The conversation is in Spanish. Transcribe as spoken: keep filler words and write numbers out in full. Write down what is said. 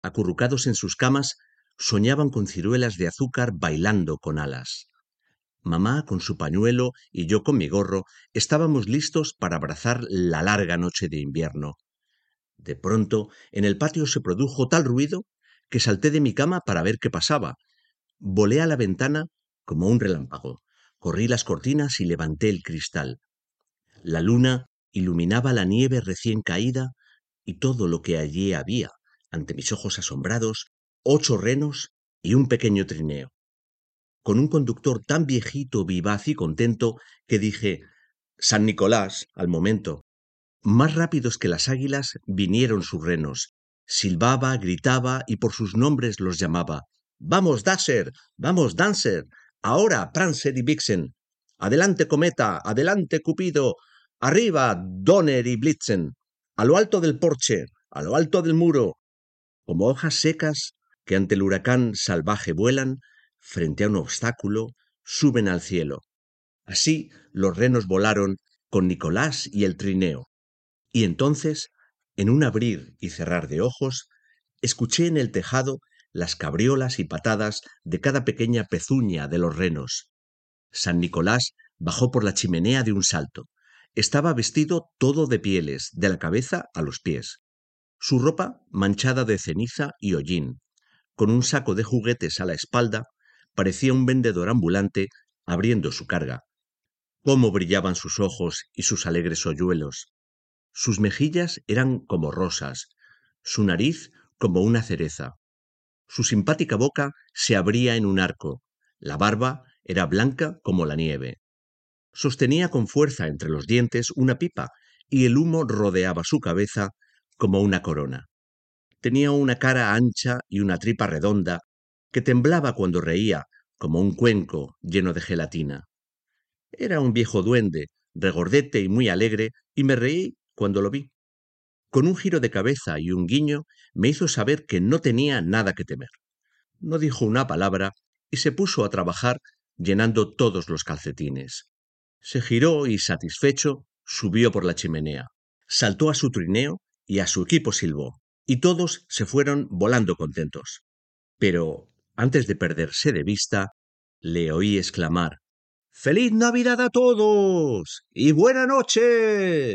acurrucados en sus camas, soñaban con ciruelas de azúcar bailando con alas. Mamá, con su pañuelo, y yo con mi gorro, estábamos listos para abrazar la larga noche de invierno. De pronto, en el patio se produjo tal ruido que salté de mi cama para ver qué pasaba. Volé a la ventana como un relámpago, corrí las cortinas y levanté el cristal. La luna iluminaba la nieve recién caída y todo lo que allí había, ante mis ojos asombrados, ocho renos y un pequeño trineo, con un conductor tan viejito, vivaz y contento que dije «San Nicolás» al momento. Más rápidos que las águilas vinieron sus renos. Silbaba, gritaba y por sus nombres los llamaba. «¡Vamos, Dasher! ¡Vamos, Dancer! ¡Ahora, Prancer y Vixen! ¡Adelante, Cometa! ¡Adelante, Cupido! ¡Arriba, Donner y Blitzen! ¡A lo alto del porche! ¡A lo alto del muro!». Como hojas secas que ante el huracán salvaje vuelan, frente a un obstáculo, suben al cielo. Así los renos volaron con Nicolás y el trineo. Y entonces, en un abrir y cerrar de ojos, escuché en el tejado las cabriolas y patadas de cada pequeña pezuña de los renos. San Nicolás bajó por la chimenea de un salto. Estaba vestido todo de pieles, de la cabeza a los pies. Su ropa manchada de ceniza y hollín, con un saco de juguetes a la espalda, parecía un vendedor ambulante abriendo su carga. Cómo brillaban sus ojos y sus alegres hoyuelos. Sus mejillas eran como rosas, su nariz como una cereza. Su simpática boca se abría en un arco, la barba era blanca como la nieve. Sostenía con fuerza entre los dientes una pipa y el humo rodeaba su cabeza como una corona. Tenía una cara ancha y una tripa redonda que temblaba cuando reía, como un cuenco lleno de gelatina. Era un viejo duende, regordete y muy alegre, y me reí cuando lo vi. Con un giro de cabeza y un guiño me hizo saber que no tenía nada que temer. No dijo una palabra y se puso a trabajar llenando todos los calcetines. Se giró y, satisfecho, subió por la chimenea. Saltó a su trineo y a su equipo silbó, y todos se fueron volando contentos. Pero, antes de perderse de vista, le oí exclamar «¡Feliz Navidad a todos! ¡Y buena noche!».